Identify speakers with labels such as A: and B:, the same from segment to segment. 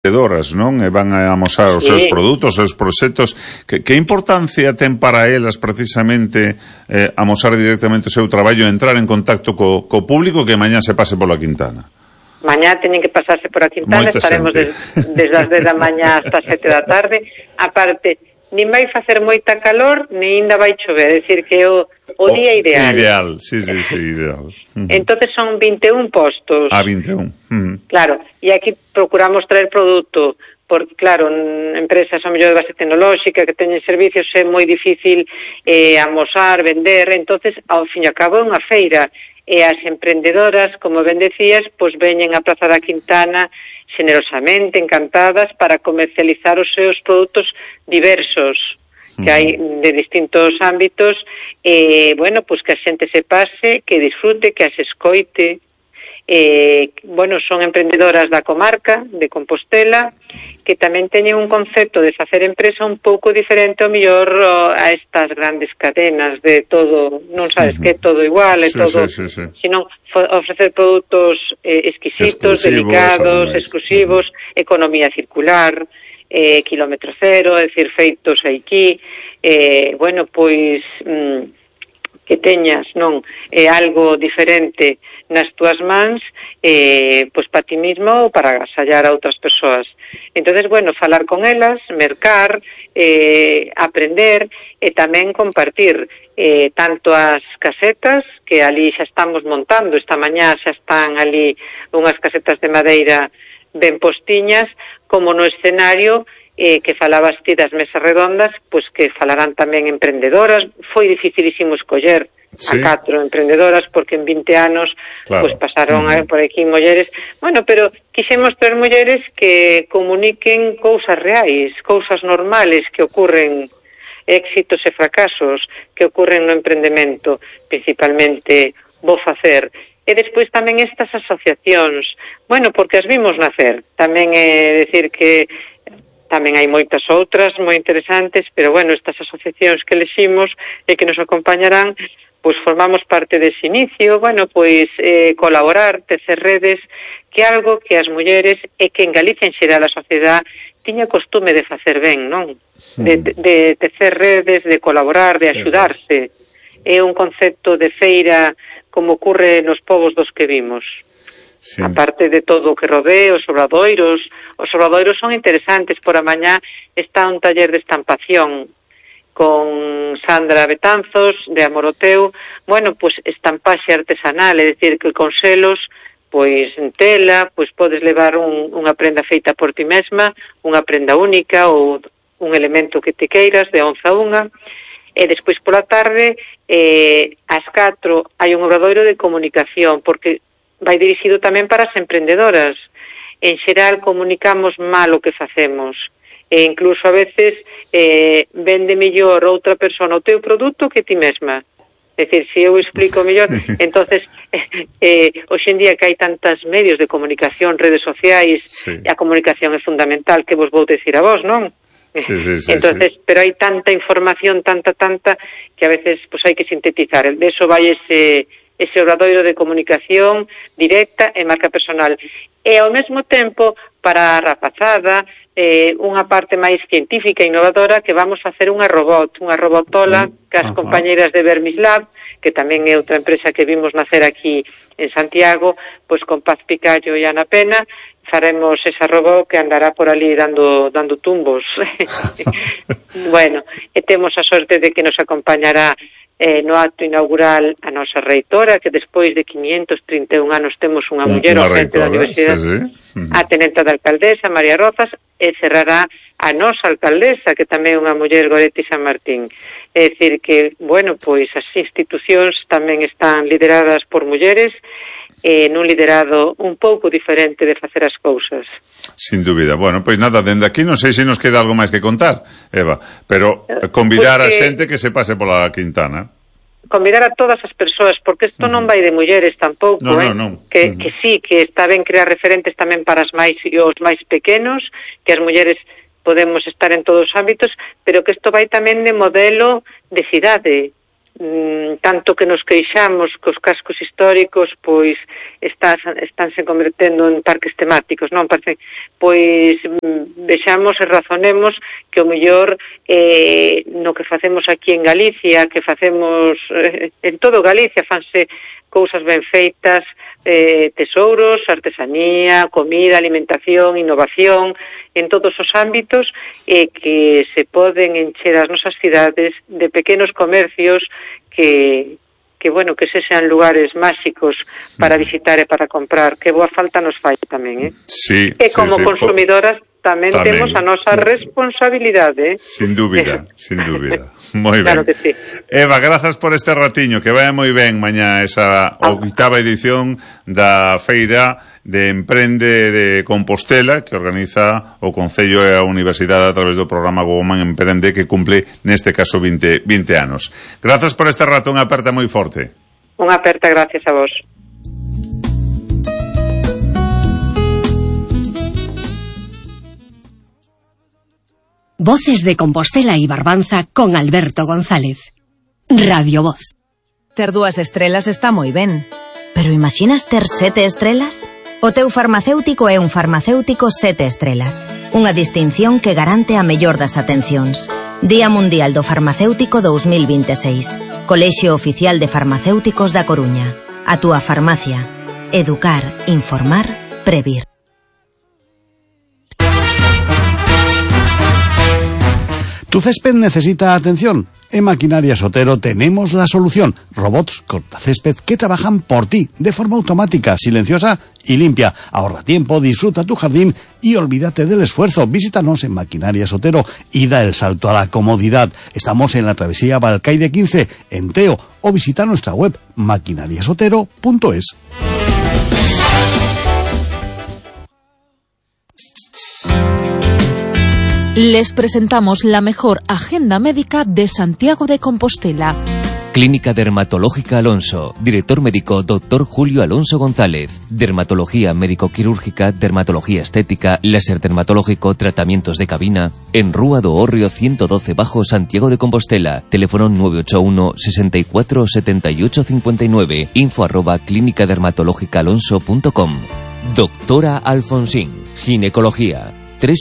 A: empreendedoras, non? E van a amosar os seus produtos, os seus proxectos. Que importancia ten para elas precisamente amosar directamente o seu traballo e entrar en contacto co público que mañá se pase pola Quintana?
B: Mañá teñen que pasarse por a Quintana, estaremos desde as 10 da mañá hasta as 7 da tarde. Aparte, nin vai facer moita calor, nin ainda vai chover, é dicir que o día ideal.
A: Ideal, sí, ideal.
B: Entonces son 21 postos.
A: 21.
B: Claro, e aquí procuramos traer produto, porque claro, empresas a mellor de base tecnolóxica que teñen servicios é moi difícil amosar, vender, entonces ao fin e ao cabo é unha feira, e as emprendedoras, como ben decías, pois veñen a Praza da Quintana generosamente, encantadas, para comercializar os seus produtos diversos que hai de distintos ámbitos, bueno, pois que a xente se pase, que disfrute, que as escoite. Bueno, son emprendedoras da comarca de Compostela, que tamén teñen un concepto de facer empresa un pouco diferente ao mellor a estas grandes cadenas de todo, non sabes que é todo igual, é todo, sino ofrecer produtos exquisitos, delicados, exclusivos, economía circular, kilómetro cero, é dicir, feitos aquí, bueno, pois que teñas, non, algo diferente nas túas mans, pois para ti mismo ou para agasallar a outras persoas. Entonces, bueno, falar con elas, mercar, aprender e tamén compartir tanto as casetas, que ali xa estamos montando, esta mañá xa están ali unhas casetas de madeira ben postiñas, como no escenario que falabas ti das mesas redondas, pois que falarán tamén emprendedoras. Foi dificilísimo escoller a 4 emprendedoras, porque en 20 anos pois pasaron por aquí mulleres, bueno, pero quixemos ter mulleres que comuniquen cousas reais, cousas normales que ocurren, éxitos e fracasos que ocurren no emprendemento, principalmente Vou Facer. E despois tamén estas asociacións, bueno, porque as vimos nacer, tamén é decir que tamén hai moitas outras moi interesantes, pero bueno, estas asociacións que eleximos e que nos acompañarán, pois formamos parte dese inicio, bueno, pois colaborar, tecer redes, que é algo que as mulleres e que en Galicia en xeral a sociedade tiña costume de facer ben, non? De tecer redes, de colaborar, de axudarse. É un concepto de feira como ocurre nos povos dos que vimos. Aparte de todo o que rodea, os obradoiros son interesantes. Por a mañá está un taller de estampación con Sandra Betanzos, de Amoroteu, bueno, pois estampaxe artesanal, é dicir, que con selos, pois en tela, pois podes levar unha prenda feita por ti mesma, unha prenda única ou un elemento que te queiras, de 11 a 1, e despois pola tarde, ás 4, hai un obradoiro de comunicación, porque vai dirixido tamén para as emprendedoras. En xeral comunicamos mal o que facemos, e incluso a veces vende mellor outra persona o teu produto que ti mesma. É dicir, se eu explico mellor, entonces hoxe en día que hai tantos medios de comunicación, redes sociais, a comunicación é fundamental, que vos vou decir a vos, non? Entonces, pero hai tanta información, tanta, que a veces pues hai que sintetizar. De eso vai ese obradoiro de comunicación directa e marca personal. E ao mesmo tempo, para a rapazada, unha parte máis científica e innovadora, que vamos facer unha robotola que as compañeiras de Vermislab, que tamén é outra empresa que vimos nacer aquí en Santiago, pois con Paz Picallo e Ana Pena, faremos esa robot que andará por ali dando tumbos. Bueno, e temos a sorte de que nos acompañará no acto inaugural a nosa reitora, que despois de 531 anos temos unha muller ao frente da universidade, a tenenta da alcaldesa, María Rozas, e cerrará a nosa alcaldesa, que tamén é unha muller, Goretti San Martín. É dicir que, bueno, pois as institucións tamén están lideradas por mulleres, nun liderado un pouco diferente de facer as cousas.
A: Sin dúbida. Bueno, pois nada, dende aquí non sei se nos queda algo máis que contar, Eva, pero convidar a xente que se pase pola Quintana.
B: Convidar a todas as persoas, porque isto non vai de mulleres tampouco,
A: non.
B: Que sí, que está ben crear referentes tamén para os máis pequenos, que as mulleres podemos estar en todos os ámbitos, pero que isto vai tamén de modelo de cidade. tanto que nos queixamos que os cascos históricos pois estánse convertendo en parques temáticos, non? Parece, pois vexamos e razonemos que o mellor no que facemos aquí en Galicia, que facemos en todo Galicia, fanse cousas ben feitas, tesouros, artesanía, comida, alimentación, innovación, en todos os ámbitos, que se poden encher as nosas cidades de pequenos comercios que bueno, que se sean lugares máxicos para visitar e para comprar, que boa falta nos fai tamén,
A: Sí,
B: e como consumidoras tamén temos a nosa responsabilidade,
A: Sin dúbida, sin dúbida. Moi ben.
B: Claro que sí.
A: Eva, grazas por este ratiño, que vaya moi ben mañá esa 8ª edición da Feira de Emprende de Compostela, que organiza o Concello e a Universidade a través do programa Woman Emprende, que cumple neste caso 20 anos. Grazas por este rato, unha aperta moi forte.
B: Unha aperta, gracias a vos.
C: Voces de Compostela y Barbanza con Alberto González. Radio Voz.
D: Ter 2 estrelas está moi ben, pero imaginas ter 7 estrelas? O teu farmacéutico é un farmacéutico 7 estrelas, unha distinción que garante a mellor das atencións. Día Mundial do Farmacéutico 2026. Colexio Oficial de Farmacéuticos da Coruña. A túa farmacia. Educar, informar, previr.
E: ¿Tu césped necesita atención? En Maquinarias Otero tenemos la solución. Robots cortacésped que trabajan por ti de forma automática, silenciosa y limpia. Ahorra tiempo, disfruta tu jardín y olvídate del esfuerzo. Visítanos en Maquinarias Otero y da el salto a la comodidad. Estamos en la travesía Balcaide 15, en Teo, o visita nuestra web maquinariasotero.es.
F: Les presentamos la mejor agenda médica de Santiago de Compostela.
G: Clínica Dermatológica Alonso. Director médico Dr. Julio Alonso González. Dermatología médico-quirúrgica, dermatología estética, láser dermatológico, tratamientos de cabina. En Rúa do Hórreo 112 Bajo, Santiago de Compostela. Teléfono 981 64 78 59. info@clinicadermatológicaalonso.com. Doctora Alfonsín. Ginecología.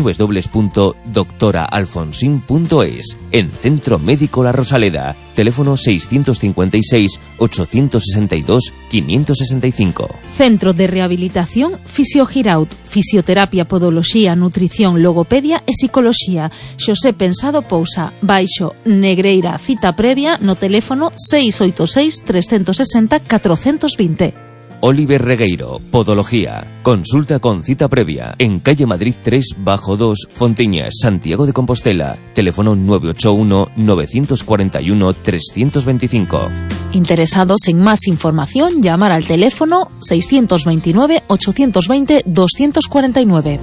G: www.doctoraalfonsin.es. En Centro Médico La Rosaleda. Teléfono 656 862 565.
F: Centro de Rehabilitación Fisiogiraut. Fisioterapia, podoloxía, nutrición, logopedia e psicoloxía. Xosé Pensado Pousa. Baixo Negreira. Cita previa no teléfono 686 360 420.
G: Oliver Regueiro, Podología. Consulta con cita previa en calle Madrid 3 bajo 2, Fontiñas, Santiago de Compostela. Teléfono 981 941 325.
F: Interesados en más información, llamar al teléfono 629 820 249.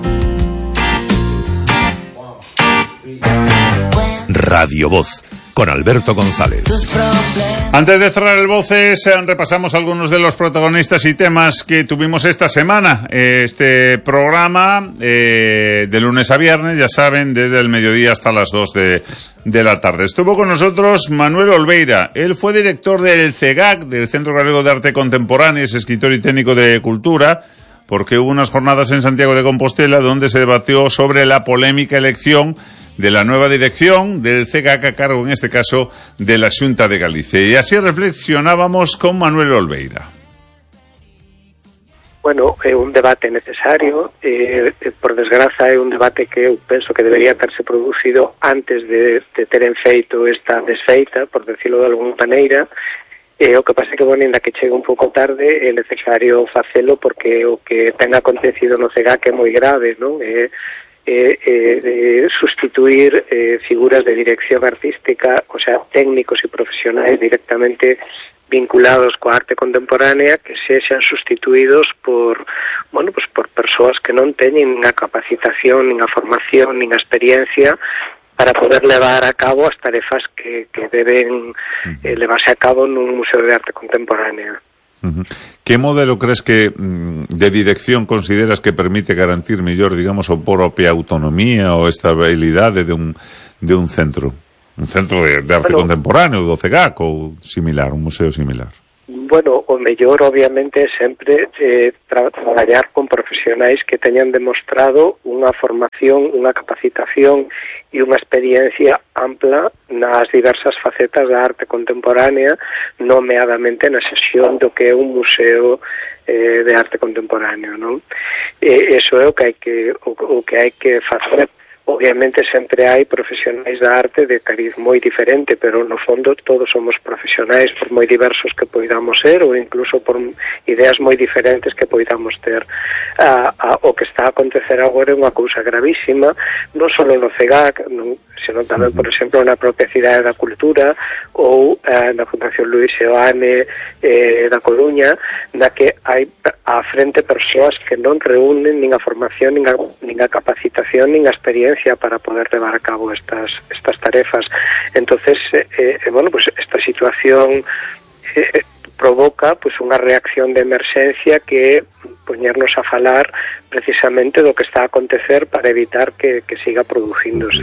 H: Radio Voz, con Alberto González.
A: Antes de cerrar el Voces, repasamos algunos de los protagonistas y temas que tuvimos esta semana. Este programa, de lunes a viernes, ya saben, desde el mediodía hasta las 2 de la tarde. Estuvo con nosotros Manuel Olveira. Él fue director del CEGAC, del Centro Galego de Arte Contemporánea, es escritor y técnico de cultura, porque hubo unas jornadas en Santiago de Compostela donde se debatió sobre la polémica elección de la nueva dirección del CEGAC a cargo, en este caso, de la Xunta de Galicia. Y así reflexionábamos con Manuel Olveira.
I: Bueno, é un debate necesario, por desgraza é un debate que eu penso que debería terse producido antes de teren feito esta desfeita, por decirlo de alguna maneira. O que pasa é que, bueno, ainda que chegue un pouco tarde, é necesario facelo porque o que ten acontecido no CEGAC é moi grave, non? Sustituir figuras de dirección artística, o sea, técnicos y profesionales directamente vinculados coa arte contemporánea, que sexan sustituídos por, bueno, pues por persoas que non teñen nin a capacitación, nin a formación, nin a experiencia para poder levar a cabo as tarefas que deben levarse a cabo nun museo de arte contemporánea.
A: ¿Qué modelo crees que de dirección consideras que permite garantir mellor, digamos, a propia autonomía ou estabilidade de un centro? Un centro de arte contemporáneo do CEGAC ou similar, un museo similar.
I: Bueno, o mellor obviamente é sempre traballar con profesionais que teñan demostrado unha formación, unha capacitación e unha experiencia ampla nas diversas facetas da arte contemporánea, nomeadamente na sesión do que é un museo de arte contemporáneo, non? Eso é o que hai que facer. Obviamente sempre hai profesionais da arte de cariz moi diferente, pero no fondo todos somos profesionais por moi diversos que poidamos ser ou incluso por ideas moi diferentes que poidamos ter. O que está a acontecer agora é unha cousa gravísima, non só no CEGAC, senón tamén, por exemplo, na propia Cidade da Cultura ou na Fundación Luis Seoane da Coruña, na que hai á frente persoas que non reúnen nin a formación, nin a capacitación, nin a experiencia para poder levar a cabo estas tarefas. Entonces, pues esta situación provoca pues unha reacción de emerxencia que poñernos a falar precisamente do que está a acontecer para evitar que siga producíndose.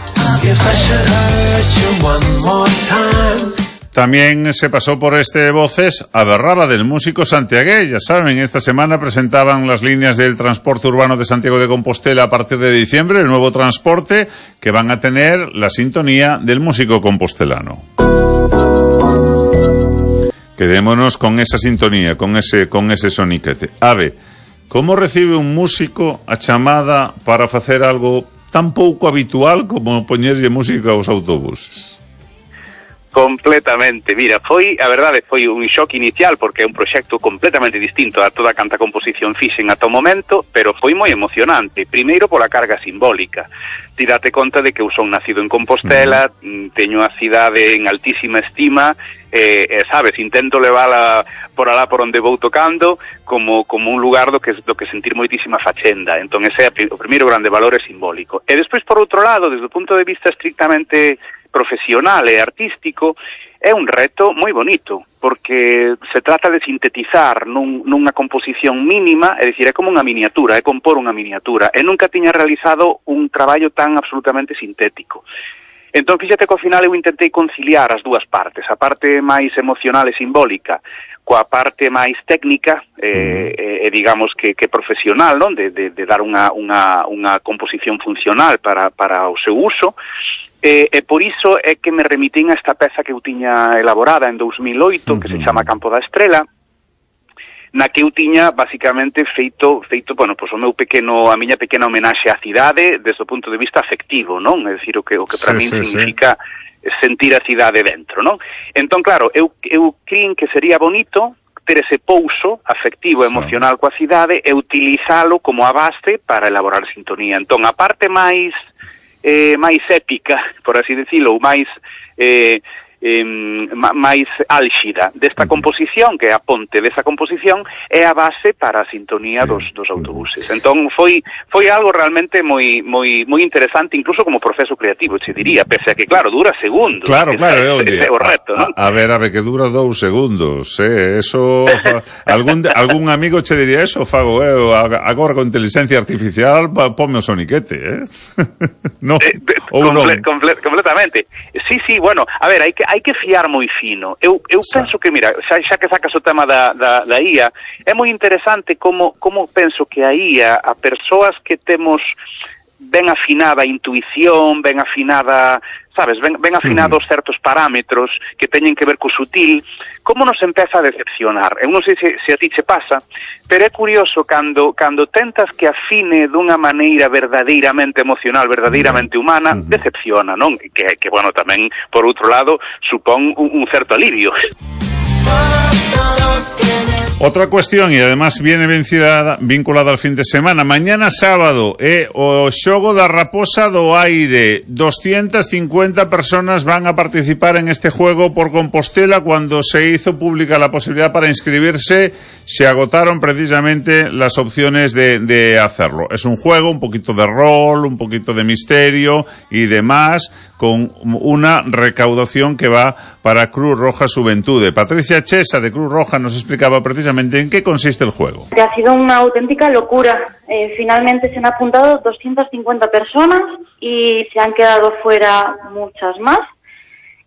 A: También se pasó por este Voces a Berraba del músico santiagués. Ya saben, esta semana presentaban las líneas del transporte urbano de Santiago de Compostela a partir de diciembre, el nuevo transporte que van a tener la sintonía del músico compostelano. Quedémonos con esa sintonía, con ese soniquete. Ave, como recibe un músico a chamada para facer algo tan pouco habitual como poñerlle música aos autobuses?
J: Completamente, mira, a verdade foi un shock inicial porque é un proxecto completamente distinto a toda canta composición fixen ata o momento, pero foi moi emocionante, primeiro pola carga simbólica. Ti date conta de que eu son nacido en Compostela, teño a cidade en altísima estima, sabes, intento levala por alá por onde vou tocando como un lugar do que sentir moitísima fachenda. Entón ese é o primeiro grande valor é simbólico. E despois, por outro lado, desde o punto de vista estrictamente profesional e artístico, é un reto moi bonito, porque se trata de sintetizar nunha composición mínima, é dicir, é como unha miniatura, é compor unha miniatura, e nunca tiña realizado un traballo tan absolutamente sintético. Entón, fíxate que ao final eu intentei conciliar as dúas partes, a parte máis emocional e simbólica, coa parte máis técnica, digamos que profesional, non? De dar unha composición funcional para o seu uso. E por iso é que me remitín a esta peza que eu tiña elaborada en 2008, que se chama Campo da Estrela, na que eu tiña basicamente feito, bueno, pois a miña pequena homenaxe á cidade desde o punto de vista afectivo, non? É dicir, o que para min significa sentir a cidade dentro, non? Entón, claro, eu crin que sería bonito ter ese pouso afectivo e emocional coa cidade e utilizalo como a base para elaborar sintonía. Entón, a parte máis épica, por así decirlo, ou máis álxida desta composición, que é a ponte desa composición, é a base para a sintonía dos autobuses. Entón foi algo realmente moi interesante, incluso como proceso creativo, che diría, pese a que, claro, dura segundos.
A: Claro,
J: ese é o reto, non?
A: A ver, que dura 2 segundos, eso algún amigo che diría eso, fago eu agora con inteligencia artificial, ponme o soniquete, no,
J: completamente. Sí, bueno, a ver, hai que fiar moi fino. Eu penso que, mira, xa que sacas o tema da IA, é moi interesante como penso que a IA, a persoas que temos ben afinada a intuición, ben afinada, sabes, ben afinados certos parámetros que teñen que ver co sutil, como nos empeza a decepcionar. Eu non sei se a ti che pasa, pero é curioso cando tentas que afine dunha maneira verdadeiramente emocional, verdadeiramente humana, decepciona, non? Que bueno, tamén, por outro lado, supón un certo alivio.
A: Otra cuestión, y además viene vinculada al fin de semana. Mañana sábado o xogo da Raposa do Aire. 250 personas van a participar en este juego por Compostela. Cuando se hizo pública la posibilidad para inscribirse, se agotaron precisamente las opciones de hacerlo. Es un juego, un poquito de rol, un poquito de misterio y demás, con una recaudación que va para Cruz Roja Xuventude. Patricia Chesa, de Cruz Roja, nos explicaba precisamente en qué consiste el juego.
K: Ha sido una auténtica locura. Finalmente se han apuntado 250 personas y se han quedado fuera muchas más.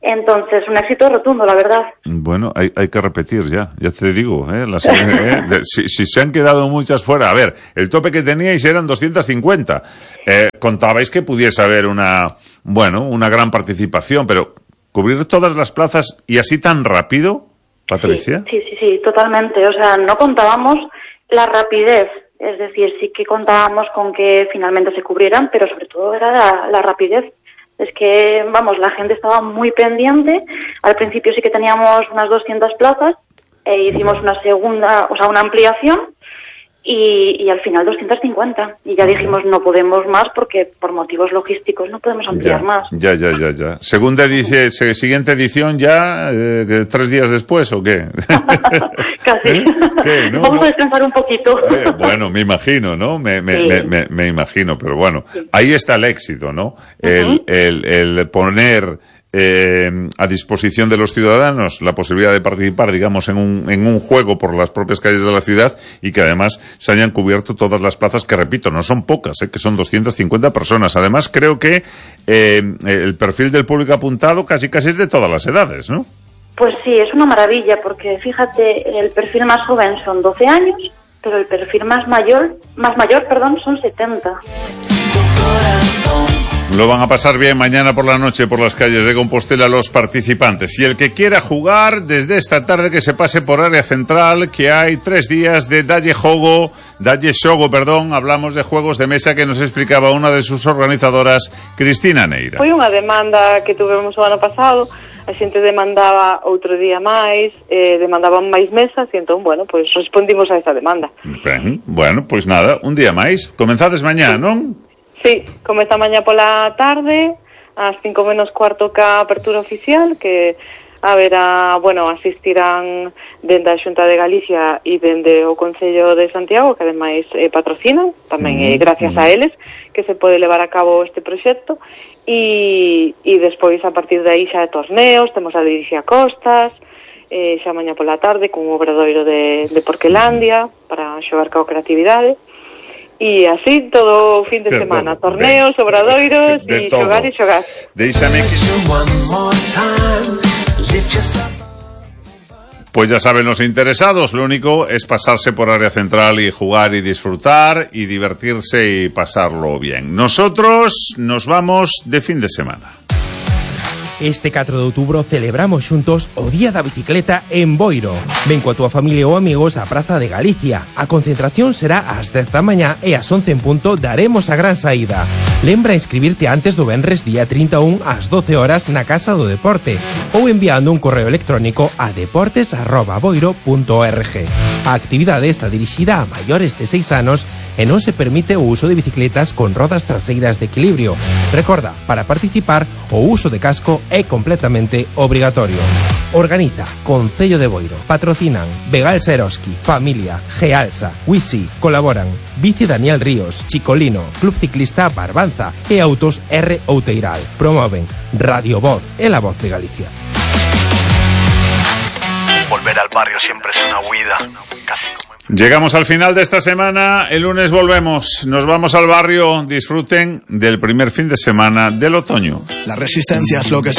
K: Entonces, un éxito rotundo, la verdad.
A: Bueno, hay que repetir ya te digo, si se han quedado muchas fuera. A ver, el tope que teníais eran 250. Contabais que pudiese haber una gran participación, pero ¿cubrir todas las plazas y así tan rápido, Patricia?
K: Sí, totalmente. O sea, no contábamos la rapidez. Es decir, sí que contábamos con que finalmente se cubrieran, pero sobre todo era la rapidez. Es que, la gente estaba muy pendiente. Al principio sí que teníamos unas 200 plazas e hicimos una ampliación y al final 250. Y ya dijimos, no podemos más porque por motivos logísticos no podemos ampliar más.
A: Ya. Siguiente edición ya, 3 días después, ¿o qué?
K: Casi.
A: ¿Qué? ¿No?
K: Vamos a descansar un poquito.
A: Bueno, me imagino, ¿no? Me imagino, pero bueno, ahí está el éxito, ¿no? El poner a disposición de los ciudadanos la posibilidad de participar, digamos, en un juego por las propias calles de la ciudad y que además se hayan cubierto todas las plazas, que repito, no son pocas, que son 250 personas. Además, creo que el perfil del público apuntado casi es de todas las edades, ¿no?
K: Pues sí, es una maravilla, porque fíjate, el perfil más joven son 12 años, pero el perfil más mayor, son 70.
A: Lo van a pasar bien mañana por la noche por las calles de Compostela los participantes. Y el que quiera jugar, desde esta tarde que se pase por área central, que hay 3 días de Dalle Xogo, hablamos de juegos de mesa que nos explicaba una de sus organizadoras, Cristina Neira.
L: Foi unha demanda que tuvemos o ano pasado, a xente demandaba outro día máis, demandaban máis mesas, e entón, pois respondimos a esa demanda.
A: Ben, pois nada, un día máis. Comenzades mañá, non?
L: Sí, comeza mañá pola tarde, ás 5 menos cuarto ca apertura oficial, que asistirán dende a Xunta de Galicia e dende o Concello de Santiago, que ademais patrocinan, tamén gracias a eles, que se pode levar a cabo este proxecto, e despois a partir de aí xa torneos, temos a Liricia Costas, xa mañá pola tarde, con un obradoiro de Porquelandia, para xogar coa creatividade. E así todo o fin de semana, torneos, obradoiros e xogar.
A: Déixame que... Pues ya saben los interesados, lo único es pasarse por área central y jugar y disfrutar y divertirse y pasarlo bien. Nosotros nos vamos de fin de semana.
M: Este 4 de outubro celebramos xuntos o Día da Bicicleta en Boiro. Ven coa túa familia ou amigos á Praza de Galicia. A concentración será ás 10 da mañá e ás 11 en punto daremos a gran saída. Lembra inscribirte antes do venres día 31 ás 12 horas na Casa do Deporte ou enviando un correo electrónico a deportes@boiro.org. A actividade está dirixida a maiores de 6 anos e non se permite o uso de bicicletas con rodas traseiras de equilibrio. Recorda, para participar, o uso de casco é completamente obrigatorio. Organiza Concello de Boiro. Patrocinan Begal Seroski, Familia, Gealsa, Wisi. Colaboran Bici Daniel Ríos, Chicolino, Club Ciclista Barbanza e Autos R. Outeiral. Promoven Radio Voz e la Voz de Galicia.
N: Volver al barrio siempre es una huida, casi como...
A: Llegamos al final de esta semana, el lunes volvemos, nos vamos al barrio, disfruten del primer fin de semana del otoño.
N: La resistencia es lo que